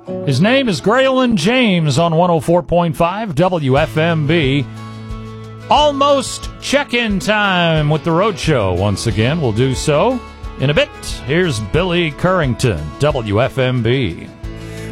His name is Graylin James on 104.5 WFMB. Almost check-in time with the Road Show. Once again, we'll do so in a bit. Here's Billy Currington, WFMB.